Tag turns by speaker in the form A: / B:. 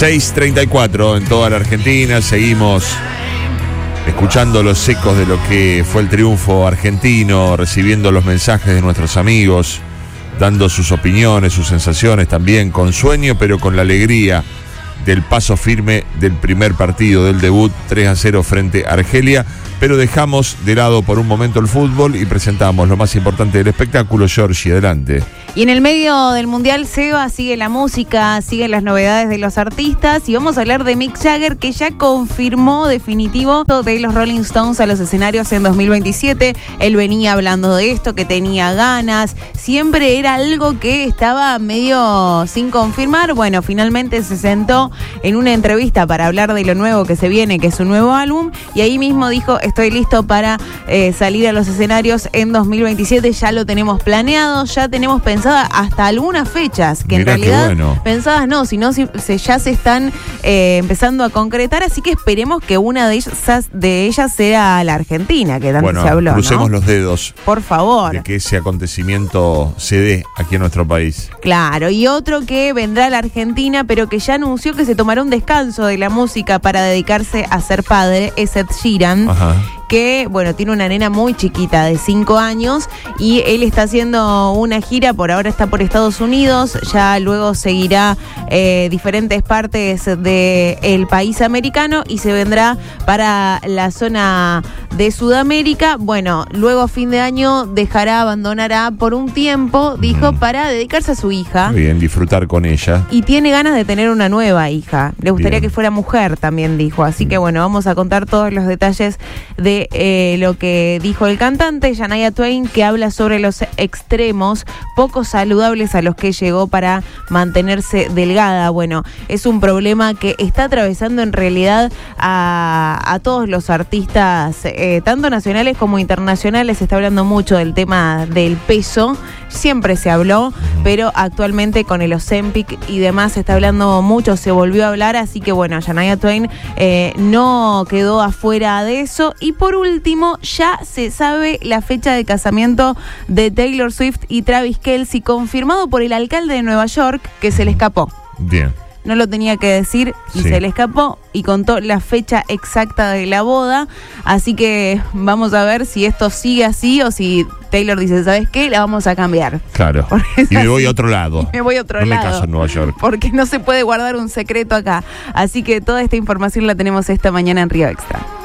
A: 6:34 en toda la Argentina. Seguimos escuchando los ecos de lo que fue el triunfo argentino, recibiendo los mensajes de nuestros amigos, dando sus opiniones, sus sensaciones también, con sueño pero con la alegría del paso firme del primer partido, del debut 3-0 frente a Argelia. Pero dejamos de lado por un momento el fútbol y presentamos lo más importante del espectáculo. Georgie, adelante.
B: Y en el medio del Mundial, Seba, sigue la música, siguen las novedades de los artistas y vamos a hablar de Mick Jagger, que ya confirmó definitivo de los Rolling Stones a los escenarios en 2027. Él venía hablando de esto, que tenía ganas, siempre era algo que estaba medio sin confirmar. Bueno, finalmente se sentó en una entrevista para hablar de lo nuevo que se viene, que es un nuevo álbum, y ahí mismo dijo: estoy listo para salir a los escenarios en 2027, ya lo tenemos planeado, ya tenemos pensadas hasta algunas fechas, que mirá, en realidad bueno, pensadas no, sino ya se están empezando a concretar, así que esperemos que una de ellas sea la Argentina, que tanto se habló,
A: crucemos, ¿no?, los dedos,
B: por favor,
A: de que ese acontecimiento se dé aquí en nuestro país.
B: Claro, y otro que vendrá a la Argentina, pero que ya anunció que se tomará un descanso de la música para dedicarse a ser padre, es Ed Sheeran. Ajá. Que, bueno, tiene una nena muy chiquita de 5 años y él está haciendo una gira, por ahora está por Estados Unidos, ya luego seguirá diferentes partes del país americano y se vendrá para la zona de Sudamérica. Bueno, luego a fin de año abandonará por un tiempo, dijo, para dedicarse a su hija.
A: Muy bien, disfrutar con ella.
B: Y tiene ganas de tener una nueva hija. Le gustaría que fuera mujer, también dijo. Así que bueno, vamos a contar todos los detalles de lo que dijo el cantante. Shania Twain, que habla sobre los extremos poco saludables a los que llegó para mantenerse delgada. Bueno, es un problema que está atravesando en realidad a todos los artistas, tanto nacionales como internacionales. Se está hablando mucho del tema del peso, siempre se habló, pero actualmente con el Ozempic y demás se está hablando mucho, se volvió a hablar, así que bueno, Shania Twain no quedó afuera de eso. Y por último, ya se sabe la fecha de casamiento de Taylor Swift y Travis Kelce, confirmado por el alcalde de Nueva York, que se le escapó.
A: Bien.
B: No lo tenía que decir y se le escapó y contó la fecha exacta de la boda. Así que vamos a ver si esto sigue así o si Taylor dice: ¿sabes qué? La vamos a cambiar.
A: Claro. Y me voy a otro lado.
B: Me voy a otro lado.
A: No me caso en Nueva York.
B: Porque no se puede guardar un secreto acá. Así que toda esta información la tenemos esta mañana en Río Extra.